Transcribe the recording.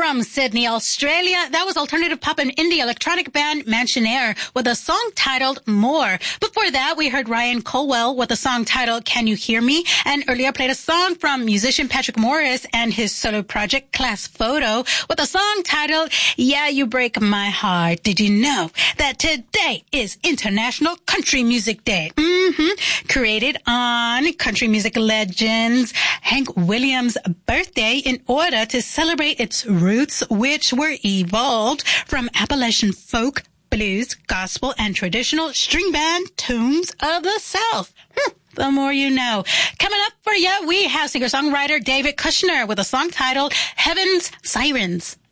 from Sydney, Australia, that was alternative pop and indie electronic band Mansionaire with a song titled More. Before that, we heard Ryan Colwell with a song titled Can You Hear Me? And earlier played a song from musician Patrick Morris and his solo project Class Photo with a song titled Yeah, You Break My Heart. Did you know that today is International Country Music Day? Created on country music legends Hank Williams' birthday in order to celebrate its roots, which were evolved from Appalachian folk, blues, gospel, and traditional string band tunes of the South. The more you know. Coming up for you, we have singer-songwriter David Kushner with a song titled Heaven's Sirens.